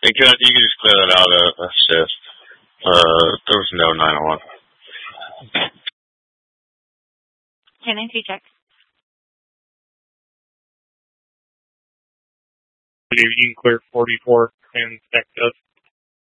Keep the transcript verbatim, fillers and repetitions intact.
Hey, Cut, you can just clear that out of uh, assist. Uh, there was no nine oh one. Can I see check? Good evening, clear forty-four and Texas.